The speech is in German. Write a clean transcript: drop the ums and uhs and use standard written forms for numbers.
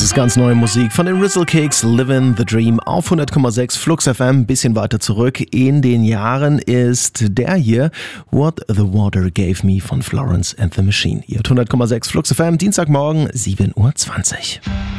ist ganz neue Musik von den Rizzle Cakes, Livin' the Dream auf 100,6 Flux FM. Bisschen weiter zurück in den Jahren ist der hier, What the Water Gave Me von Florence and the Machine. Ihr hört 100,6 Flux FM, Dienstagmorgen, 7:20 Uhr.